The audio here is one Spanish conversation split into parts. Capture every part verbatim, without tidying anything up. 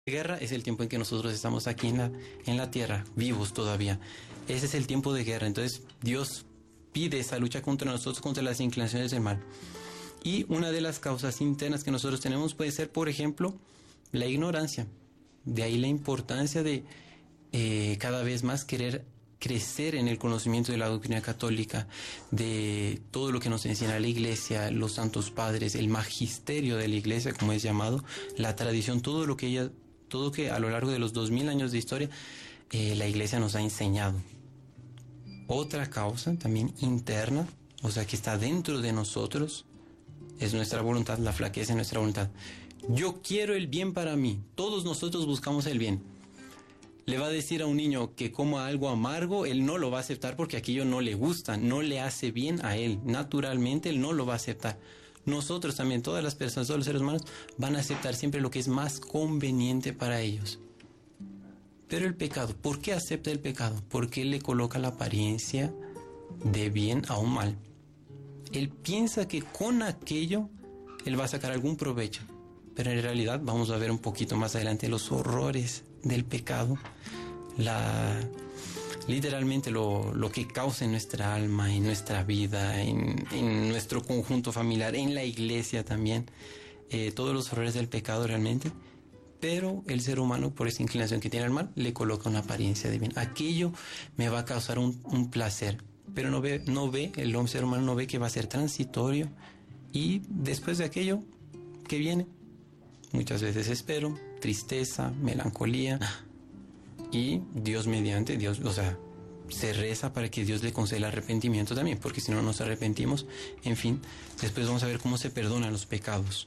Guerra es el tiempo en que nosotros estamos aquí en la, en la tierra, vivos todavía. Ese es el tiempo de guerra. Entonces Dios pide esa lucha contra nosotros, contra las inclinaciones del mal. Y una de las causas internas que nosotros tenemos puede ser, por ejemplo, la ignorancia. De ahí la importancia de eh, cada vez más querer crecer en el conocimiento de la doctrina católica, de todo lo que nos enseña la Iglesia, los santos padres, el magisterio de la Iglesia, como es llamado, la tradición, todo lo que ella, todo que a lo largo de los dos mil años de historia eh, la Iglesia nos ha enseñado. Otra causa también interna, o sea, que está dentro de nosotros, es nuestra voluntad, la flaqueza de nuestra voluntad. Yo quiero el bien para mí. Todos nosotros buscamos el bien. Le va a decir a un niño que coma algo amargo, él no lo va a aceptar porque aquello no le gusta, no le hace bien a él. Naturalmente él no lo va a aceptar. Nosotros también, todas las personas, todos los seres humanos, van a aceptar siempre lo que es más conveniente para ellos. Pero el pecado, ¿por qué acepta el pecado? Porque él le coloca la apariencia de bien a un mal. Él piensa que con aquello él va a sacar algún provecho. Pero en realidad vamos a ver un poquito más adelante los horrores del pecado, la, literalmente lo, lo que causa en nuestra alma, en nuestra vida, en, en nuestro conjunto familiar, en la iglesia también, eh, todos los horrores del pecado realmente. Pero el ser humano, por esa inclinación que tiene al mal, le coloca una apariencia de bien. Aquello me va a causar un, un placer, pero no ve, no ve, el ser humano no ve que va a ser transitorio y después de aquello, ¿qué viene? Muchas veces espero, tristeza, melancolía, y Dios mediante, Dios, o sea, se reza para que Dios le conceda el arrepentimiento también, porque si no nos arrepentimos, en fin, después vamos a ver cómo se perdonan los pecados.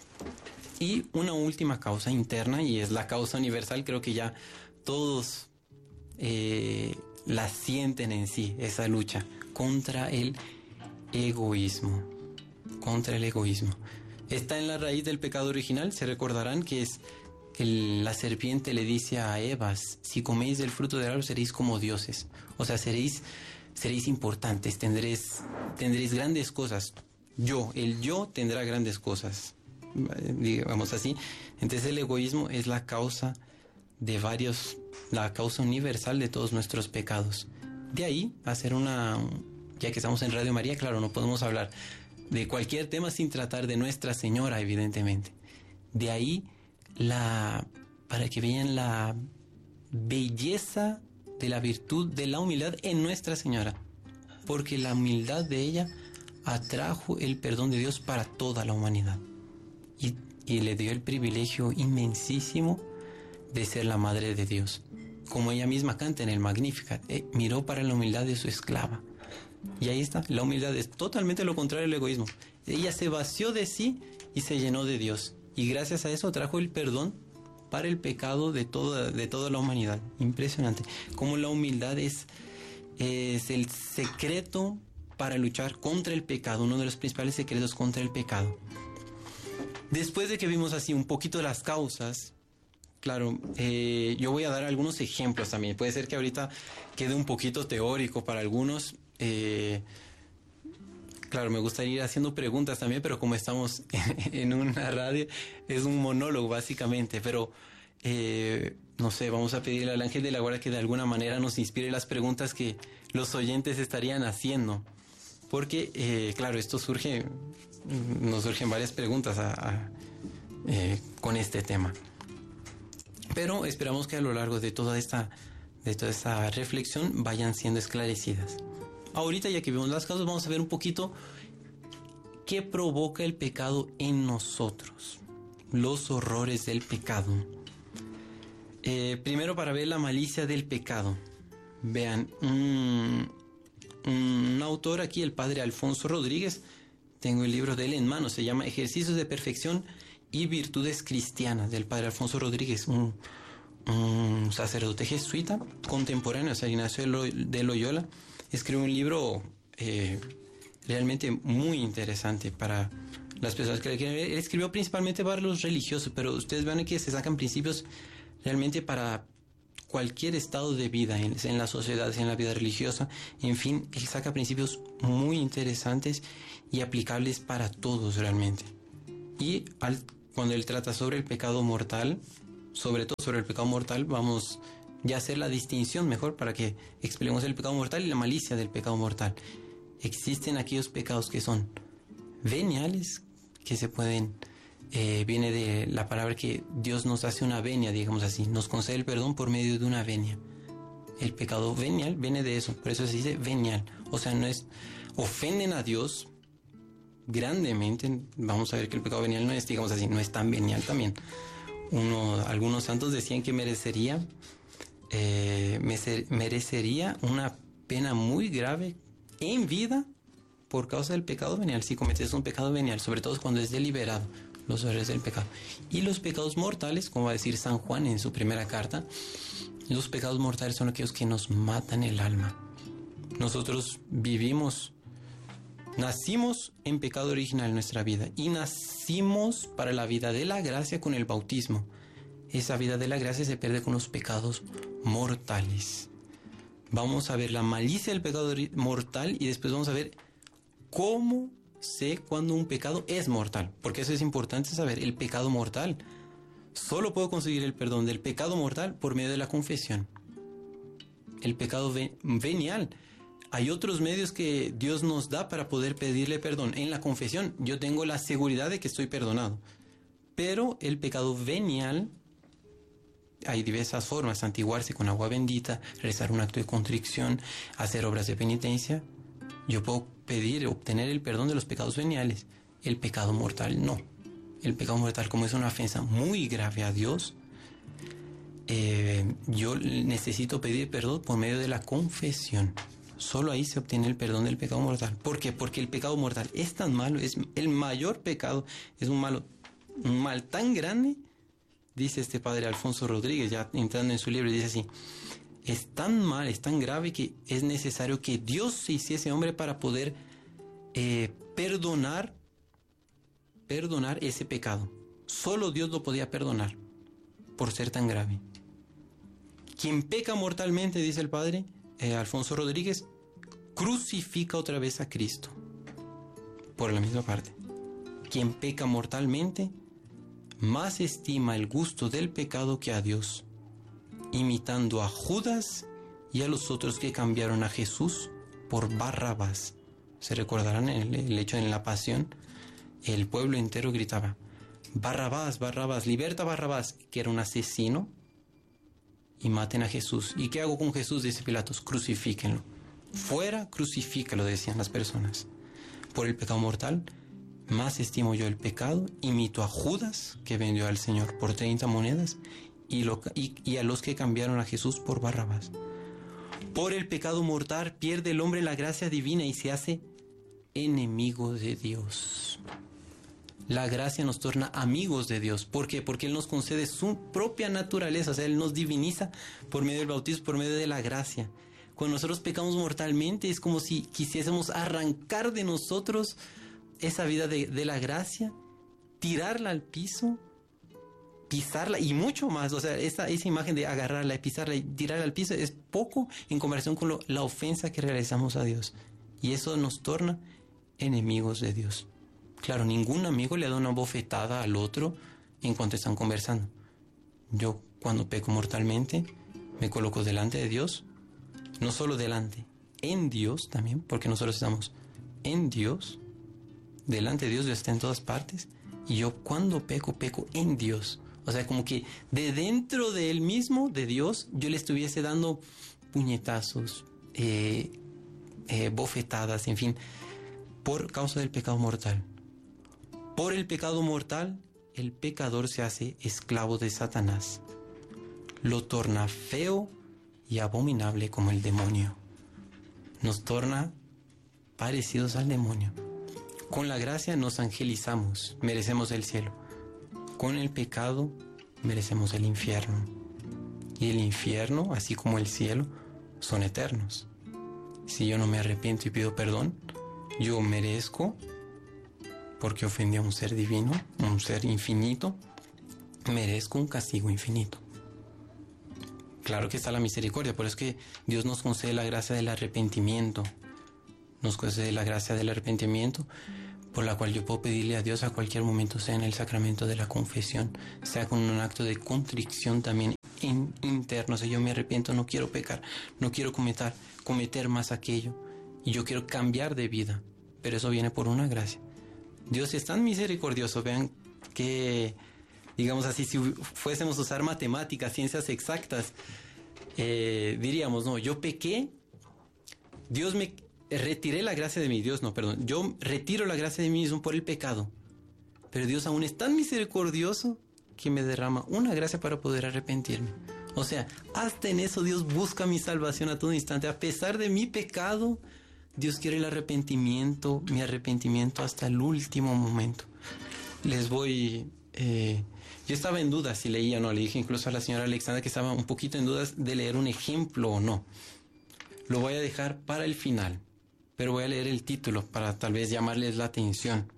Y una última causa interna, y es la causa universal, creo que ya todos eh, la sienten en sí, esa lucha contra el egoísmo, contra el egoísmo. Está en la raíz del pecado original. Se recordarán que es el, la serpiente le dice a Eva: si coméis del fruto del árbol seréis como dioses, o sea, seréis, seréis importantes, tendréis, tendréis grandes cosas. Yo, el yo tendrá grandes cosas, digamos así. Entonces el egoísmo es la causa de varios, la causa universal de todos nuestros pecados. De ahí hacer una, ya que estamos en Radio María, claro, no podemos hablar de cualquier tema sin tratar de Nuestra Señora, evidentemente. De ahí, la, para que vean la belleza de la virtud de la humildad en Nuestra Señora. Porque la humildad de ella atrajo el perdón de Dios para toda la humanidad. Y, y le dio el privilegio inmensísimo de ser la Madre de Dios. Como ella misma canta en el Magnificat, eh, miró para la humildad de su esclava. Y ahí está, la humildad es totalmente lo contrario al egoísmo. Ella se vació de sí y se llenó de Dios. Y gracias a eso trajo el perdón para el pecado de toda, de toda la humanidad. Impresionante. Como la humildad es, es el secreto para luchar contra el pecado, uno de los principales secretos contra el pecado. Después de que vimos así un poquito las causas, claro, eh, yo voy a dar algunos ejemplos también. Puede ser que ahorita quede un poquito teórico para algunos. Eh, claro, me gustaría ir haciendo preguntas también, pero como estamos en una radio, es un monólogo básicamente, pero eh, no sé, vamos a pedirle al ángel de la guarda que de alguna manera nos inspire las preguntas que los oyentes estarían haciendo, porque eh, claro, esto surge, nos surgen varias preguntas a, a, eh, con este tema, pero esperamos que a lo largo de toda esta, de toda esta reflexión vayan siendo esclarecidas. Ahorita, ya que vimos las causas, vamos a ver un poquito qué provoca el pecado en nosotros, los horrores del pecado. Eh, primero, para ver la malicia del pecado. Vean, un, un autor aquí, el padre Alfonso Rodríguez, tengo el libro de él en mano, se llama Ejercicios de Perfección y Virtudes Cristianas, del padre Alfonso Rodríguez, un, un sacerdote jesuita contemporáneo a San Ignacio de Loyola. Escribió un libro eh, realmente muy interesante para las personas que le quieren ver. Él escribió principalmente para los religiosos, pero ustedes ven que se sacan principios realmente para cualquier estado de vida, en, en la sociedad, en la vida religiosa. En fin, él saca principios muy interesantes y aplicables para todos realmente. Y al, cuando él trata sobre el pecado mortal, sobre todo sobre el pecado mortal, vamos ya a hacer la distinción mejor para que expliquemos el pecado mortal y la malicia del pecado mortal. Existen aquellos pecados que son veniales, que se pueden, eh, viene de la palabra que Dios nos hace una venia, digamos así, nos concede el perdón por medio de una venia. El pecado venial viene de eso, por eso se dice venial. O sea, no es, ofenden a Dios grandemente. Vamos a ver que el pecado venial no es, digamos así, no es tan venial también. Uno, algunos santos decían que merecería, eh, merecería una pena muy grave en vida por causa del pecado venial. Si cometes un pecado venial, sobre todo cuando es deliberado, los errores del pecado. Y los pecados mortales, como va a decir San Juan en su primera carta, los pecados mortales son aquellos que nos matan el alma. Nosotros vivimos, nacimos en pecado original en nuestra vida y nacimos para la vida de la gracia con el bautismo. Esa vida de la gracia se pierde con los pecados mortales. Vamos a ver la malicia del pecado mortal y después vamos a ver cómo sé cuando un pecado es mortal. Porque eso es importante saber, el pecado mortal. Solo puedo conseguir el perdón del pecado mortal por medio de la confesión. El pecado venial. Hay otros medios que Dios nos da para poder pedirle perdón. En la confesión yo tengo la seguridad de que estoy perdonado. Pero el pecado venial, hay diversas formas. Santiguarse con agua bendita, rezar un acto de contrición, hacer obras de penitencia. Yo puedo pedir, obtener el perdón de los pecados veniales. El pecado mortal no. El pecado mortal, como es una ofensa muy grave a Dios, eh, yo necesito pedir perdón por medio de la confesión. Solo ahí se obtiene el perdón del pecado mortal. ¿Por qué? Porque el pecado mortal es tan malo, es el mayor pecado, es un, malo, un mal tan grande, dice este padre Alfonso Rodríguez, ya entrando en su libro, dice así: es tan mal, es tan grave que es necesario que Dios se hiciese hombre para poder eh, perdonar perdonar ese pecado. Solo Dios lo podía perdonar por ser tan grave. Quien peca mortalmente, dice el padre eh, Alfonso Rodríguez, crucifica otra vez a Cristo. Por la misma parte. Quien peca mortalmente más estima el gusto del pecado que a Dios, imitando a Judas y a los otros que cambiaron a Jesús por Barrabás. Se recordarán el, el hecho en la pasión. El pueblo entero gritaba: Barrabás, Barrabás, liberta a Barrabás, que era un asesino, y maten a Jesús. ¿Y qué hago con Jesús?, dice Pilatos. Crucifíquenlo. Fuera, crucifícalo, decían las personas. Por el pecado mortal, más estimo yo el pecado, imito a Judas, que vendió al Señor por treinta monedas, y, lo, y, y a los que cambiaron a Jesús por Barrabás. Por el pecado mortal pierde el hombre la gracia divina y se hace enemigo de Dios. La gracia nos torna amigos de Dios. ¿Por qué? Porque Él nos concede su propia naturaleza. O sea, Él nos diviniza por medio del bautismo, por medio de la gracia. Cuando nosotros pecamos mortalmente, es como si quisiésemos arrancar de nosotros esa vida de, de la gracia, tirarla al piso, pisarla y mucho más. O sea, esa, esa imagen de agarrarla, pisarla y tirarla al piso es poco en comparación con lo, la ofensa que realizamos a Dios. Y eso nos torna enemigos de Dios. Claro, ningún amigo le da una bofetada al otro en cuanto están conversando. Yo, cuando peco mortalmente, me coloco delante de Dios, no solo delante, en Dios también, porque nosotros estamos en Dios, delante de Dios, Dios está en todas partes, y yo cuando peco, peco en Dios. O sea, como que de dentro de Él mismo, de Dios, yo le estuviese dando puñetazos, eh, eh, bofetadas, en fin, por causa del pecado mortal. Por el pecado mortal, el pecador se hace esclavo de Satanás. Lo torna feo y abominable como el demonio. Nos torna parecidos al demonio. Con la gracia nos angelizamos, merecemos el cielo. Con el pecado merecemos el infierno. Y el infierno, así como el cielo, son eternos. Si yo no me arrepiento y pido perdón, yo merezco, porque ofendí a un ser divino, un ser infinito, merezco un castigo infinito. Claro que está la misericordia, por eso es que Dios nos concede la gracia del arrepentimiento. Nos concede la gracia del arrepentimiento por la cual yo puedo pedirle a Dios a cualquier momento, sea en el sacramento de la confesión, sea con un acto de contrición también in, interno. O sea, yo me arrepiento, no quiero pecar, no quiero cometer, cometer más aquello, y yo quiero cambiar de vida, pero eso viene por una gracia. Dios es tan misericordioso, vean que, digamos así, si fuésemos a usar matemáticas, ciencias exactas, eh, diríamos, no, yo pequé, Dios me... retiré la gracia de mí, Dios no, perdón, yo retiro la gracia de mí mismo por el pecado, pero Dios aún es tan misericordioso que me derrama una gracia para poder arrepentirme. O sea, hasta en eso Dios busca mi salvación a todo instante. A pesar de mi pecado, Dios quiere el arrepentimiento, mi arrepentimiento hasta el último momento. Les voy... Eh, yo estaba en duda si leía o no, le dije incluso a la señora Alexandra que estaba un poquito en dudas de leer un ejemplo o no. Lo voy a dejar para el final, pero voy a leer el título para tal vez llamarles la atención.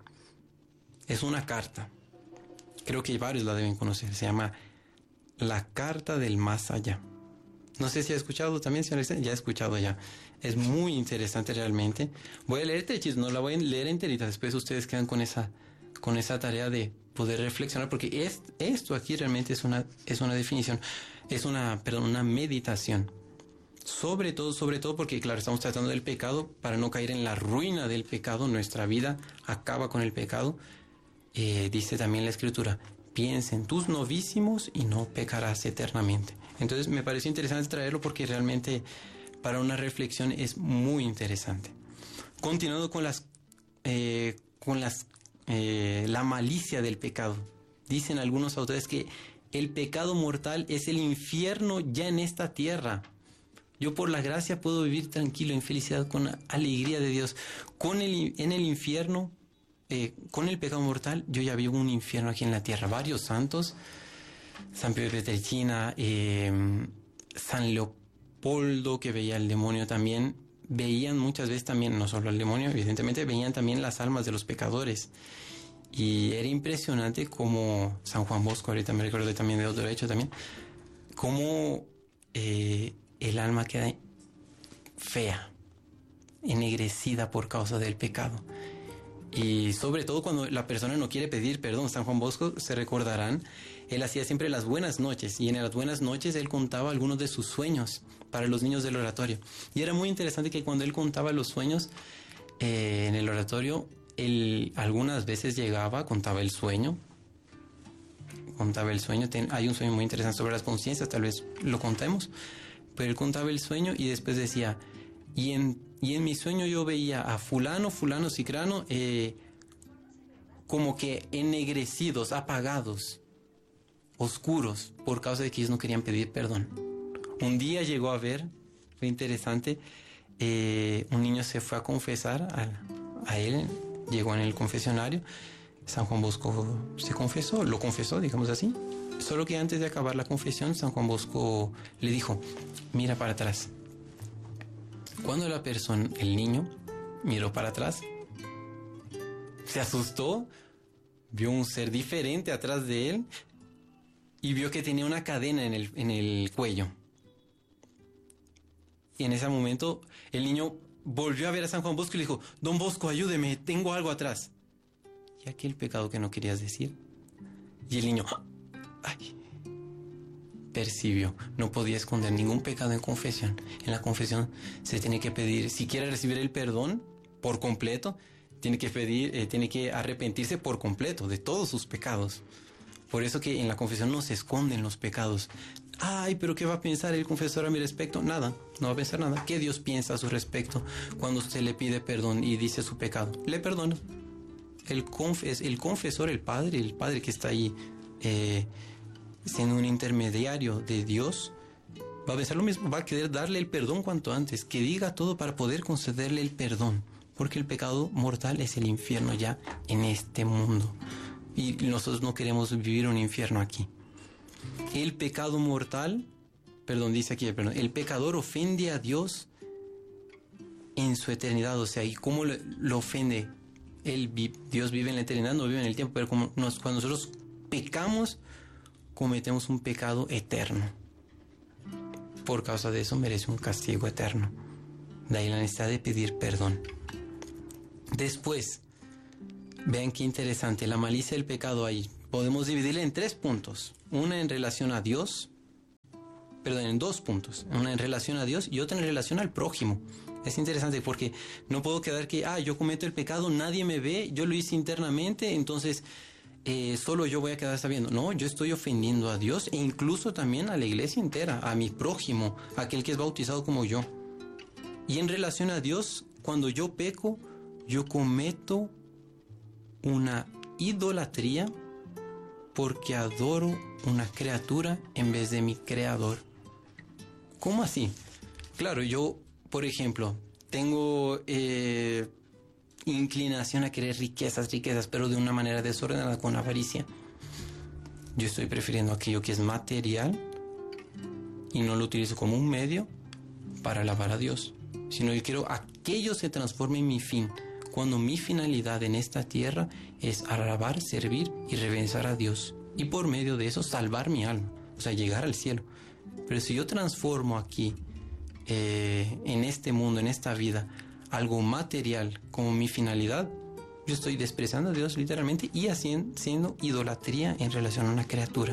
Es una carta. Creo que varios la deben conocer. Se llama La Carta del Más Allá. No sé si ha escuchado también, señor Alexander. Ya he escuchado ya. Es muy interesante realmente. Voy a leer trechos, no la voy a leer enterita. Después ustedes quedan con esa, con esa tarea de poder reflexionar, porque es, esto aquí realmente es una, es una definición, es una, perdón, una meditación. Sobre todo, sobre todo porque, claro, estamos tratando del pecado para no caer en la ruina del pecado. Nuestra vida acaba con el pecado. Eh, dice también la Escritura, piensa en tus novísimos y no pecarás eternamente. Entonces me pareció interesante traerlo porque realmente para una reflexión es muy interesante. Continuando con las, eh, con las, eh, la malicia del pecado. Dicen algunos autores que el pecado mortal es el infierno ya en esta tierra. Yo por la gracia puedo vivir tranquilo, en felicidad, con alegría de Dios. Con el, en el infierno, eh, con el pecado mortal, yo ya vivo un infierno aquí en la tierra. Varios santos, San Pío de Pietrelcina, eh, San Leopoldo, que veía al demonio también, veían muchas veces también, no solo al demonio, evidentemente, veían también las almas de los pecadores. Y era impresionante como San Juan Bosco, ahorita me recuerdo también de otro hecho también, cómo... Eh, el alma queda fea, ennegrecida por causa del pecado. Y sobre todo cuando la persona no quiere pedir perdón. San Juan Bosco, se recordarán, él hacía siempre las buenas noches, y en las buenas noches él contaba algunos de sus sueños para los niños del oratorio. Y era muy interesante que cuando él contaba los sueños eh, en el oratorio, él algunas veces llegaba, contaba el sueño, contaba el sueño. Ten, hay un sueño muy interesante sobre las conciencias, tal vez lo contemos. Pero él contaba el sueño y después decía, y en, y en mi sueño yo veía a fulano, fulano, cicrano, eh, como que ennegrecidos, apagados, oscuros, por causa de que ellos no querían pedir perdón. Un día llegó a ver, fue interesante, eh, un niño se fue a confesar a, a él, llegó en el confesionario, San Juan Bosco se confesó, lo confesó, digamos así. Solo que antes de acabar la confesión, San Juan Bosco le dijo, mira para atrás. Cuando la persona, el niño, miró para atrás, se asustó, vio un ser diferente atrás de él y vio que tenía una cadena en el, en el cuello. Y en ese momento, el niño volvió a ver a San Juan Bosco y le dijo, Don Bosco, ayúdeme, tengo algo atrás. ¿Y aquel pecado que no querías decir? Y el niño... Ay, percibió, no podía esconder ningún pecado en confesión. En la confesión se tiene que pedir, si quiere recibir el perdón por completo, tiene que pedir, eh, tiene que arrepentirse por completo de todos sus pecados. Por eso que en la confesión no se esconden los pecados. Ay, pero ¿qué va a pensar el confesor a mi respecto? Nada, no va a pensar nada. ¿Qué Dios piensa a su respecto cuando usted le pide perdón y dice su pecado? Le perdona. El, confes, el confesor, el Padre, el Padre que está ahí, eh, siendo un intermediario de Dios, va a pensar lo mismo, va a querer darle el perdón cuanto antes, que diga todo para poder concederle el perdón, porque el pecado mortal es el infierno ya en este mundo, y nosotros no queremos vivir un infierno aquí. El pecado mortal, perdón, dice aquí, perdón, el pecador ofende a Dios en su eternidad. O sea, ¿y cómo lo, lo ofende? Él, Dios vive en la eternidad, no vive en el tiempo, pero como nos, cuando nosotros pecamos, cometemos un pecado eterno. Por causa de eso merece un castigo eterno. De ahí la necesidad de pedir perdón. Después, Vean qué interesante, la malicia del pecado ahí. Podemos dividirla en tres puntos. Una en relación a Dios, perdón, en dos puntos. Una en relación a Dios y otra en relación al prójimo. Es interesante porque no puedo quedar que, ah, yo cometo el pecado, nadie me ve, yo lo hice internamente, entonces eh, solo yo voy a quedar sabiendo. No, yo estoy ofendiendo a Dios e incluso también a la iglesia entera, a mi prójimo, a aquel que es bautizado como yo. Y en relación a Dios, cuando yo peco, yo cometo una idolatría porque adoro una criatura en vez de mi creador. ¿Cómo así? Claro, yo, por ejemplo, tengo eh, inclinación a querer riquezas, riquezas, pero de una manera desordenada, con avaricia. Yo estoy prefiriendo aquello que es material y no lo utilizo como un medio para alabar a Dios, sino yo quiero aquello se transforme en mi fin, cuando mi finalidad en esta tierra es alabar, servir y reverenciar a Dios, y por medio de eso salvar mi alma, o sea, llegar al cielo. Pero si yo transformo aquí, eh, en este mundo, en esta vida, algo material como mi finalidad, yo estoy despreciando a Dios literalmente y haciendo idolatría en relación a una criatura.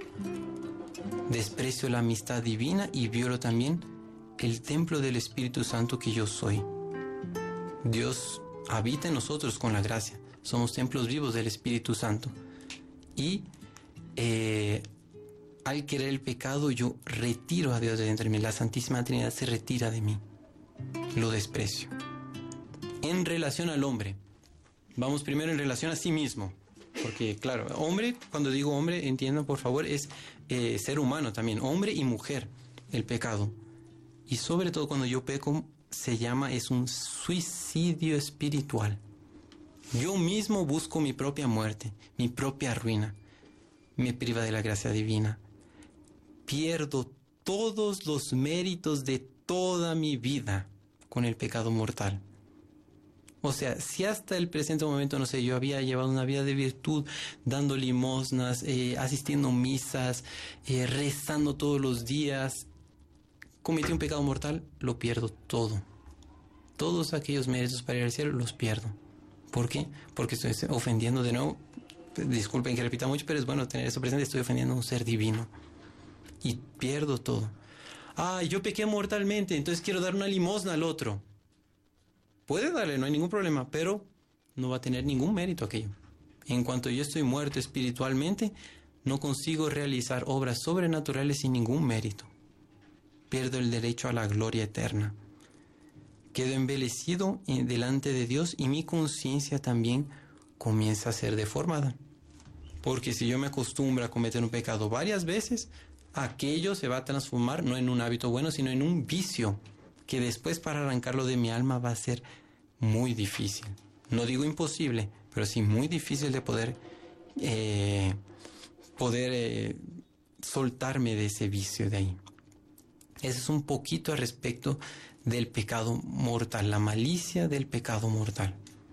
Desprecio la amistad divina y violo también el templo del Espíritu Santo que yo soy. Dios habita en nosotros con la gracia. Somos templos vivos del Espíritu Santo. Y eh, al querer el pecado, yo retiro a Dios de dentro de mí. La Santísima Trinidad se retira de mí. Lo desprecio. En relación al hombre, vamos primero en relación a sí mismo. Porque, claro, hombre, cuando digo hombre, entiendan por favor, es eh, ser humano también. Hombre y mujer, el pecado. Y sobre todo cuando yo peco, se llama, es un suicidio espiritual. Yo mismo busco mi propia muerte, mi propia ruina. Me priva de la gracia divina. Pierdo todos los méritos de toda mi vida con el pecado mortal. O sea, si hasta el presente momento, no sé, yo había llevado una vida de virtud, dando limosnas, eh, asistiendo a misas, eh, rezando todos los días, cometí un pecado mortal, lo pierdo todo. Todos aquellos méritos para ir al cielo los pierdo. ¿Por qué? Porque estoy ofendiendo de nuevo. Disculpen que repita mucho, pero es bueno tener eso presente. Estoy ofendiendo a un ser divino. Y pierdo todo. Ah, yo pequé mortalmente, entonces quiero dar una limosna al otro. Puede darle, no hay ningún problema, pero no va a tener ningún mérito aquello. En cuanto yo estoy muerto espiritualmente, no consigo realizar obras sobrenaturales sin ningún mérito. Pierdo el derecho a la gloria eterna. Quedo embelecido delante de Dios y mi conciencia también comienza a ser deformada. Porque si yo me acostumbro a cometer un pecado varias veces, aquello se va a transformar no en un hábito bueno, sino en un vicio, que después para arrancarlo de mi alma va a ser muy difícil. No digo imposible, pero sí muy difícil de poder, eh, poder eh, soltarme de ese vicio de ahí. Eso es un poquito al respecto del pecado mortal, la malicia del pecado mortal.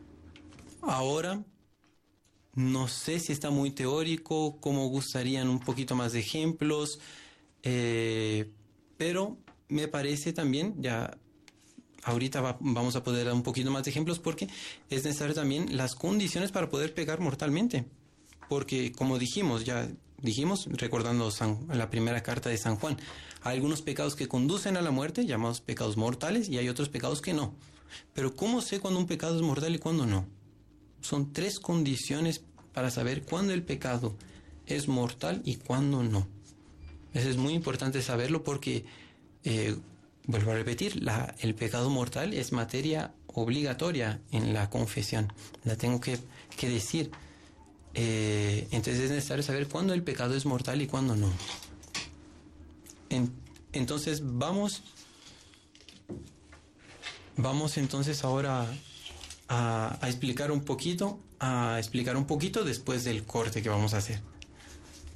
Ahora, no sé si está muy teórico, como gustarían un poquito más de ejemplos, eh, pero me parece también, ya ahorita va, vamos a poder dar un poquito más de ejemplos porque es necesario también las condiciones para poder pecar mortalmente. Porque como dijimos, ya dijimos, recordando San, la primera carta de San Juan, hay algunos pecados que conducen a la muerte, llamados pecados mortales, y hay otros pecados que no. Pero ¿cómo sé cuándo un pecado es mortal y cuándo no? Son tres condiciones para saber cuándo el pecado es mortal y cuándo no. Eso es muy importante saberlo porque, eh, vuelvo a repetir, la, el pecado mortal es materia obligatoria en la confesión. La tengo que, que decir. Eh, entonces es necesario saber cuándo el pecado es mortal y cuándo no. En, entonces vamos, vamos entonces ahora a, a explicar un poquito, a explicar un poquito después del corte que vamos a hacer.